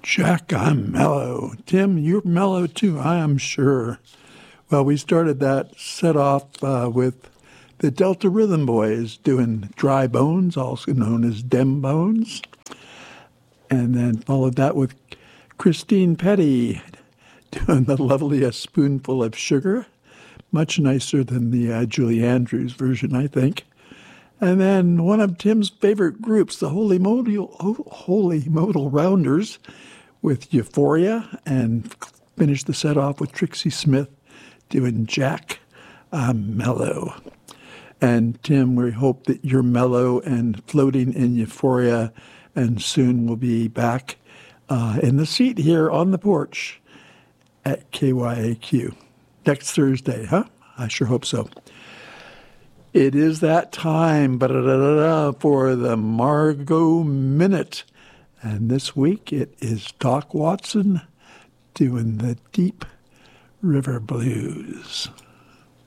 Jack, I'm mellow. Tim, you're mellow too, I am sure. Well, we started that set off with the Delta Rhythm Boys doing Dry Bones, also known as Dem Bones. And then followed that with Christine Petty doing the lovely A Spoonful of Sugar. Much nicer than the Julie Andrews version, I think. And then one of Tim's favorite groups, the Holy Modal Rounders, with Euphoria, and finished the set off with Trixie Smith doing Jack, I'm Mellow. And Tim, we hope that you're mellow and floating in euphoria, and soon we'll be back in the seat here on the porch at KYAQ. Next Thursday, huh? I sure hope so. It is that time for the Margot Minute. And this week it is Doc Watson doing the Deep River Blues.